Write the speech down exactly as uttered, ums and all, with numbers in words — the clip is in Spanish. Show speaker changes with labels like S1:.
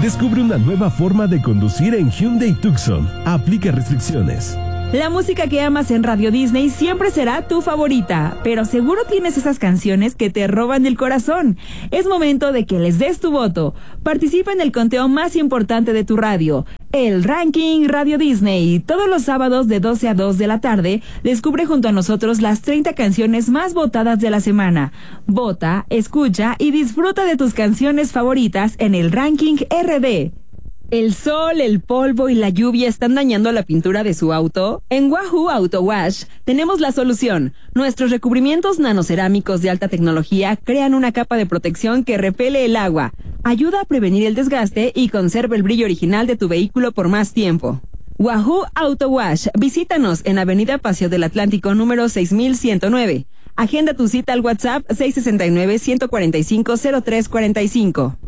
S1: Descubre una nueva forma de conducir en Hyundai Tucson. Aplica restricciones.
S2: La música que amas en Radio Disney siempre será tu favorita, pero seguro tienes esas canciones que te roban el corazón. Es momento de que les des tu voto. Participa en el conteo más importante de tu radio, el Ranking Radio Disney. Todos los sábados de doce a dos de la tarde, descubre junto a nosotros las treinta canciones más votadas de la semana. Vota, escucha y disfruta de tus canciones favoritas en el Ranking R D. ¿El sol, el polvo y la lluvia están dañando la pintura de su auto? En Wahoo Auto Wash tenemos la solución. Nuestros recubrimientos nanocerámicos de alta tecnología crean una capa de protección que repele el agua, ayuda a prevenir el desgaste y conserva el brillo original de tu vehículo por más tiempo. Wahoo Auto Wash. Visítanos en Avenida Paseo del Atlántico número seis mil ciento nueve. Agenda tu cita al WhatsApp seis seis nueve, uno cuatro cinco, cero tres cuatro cinco.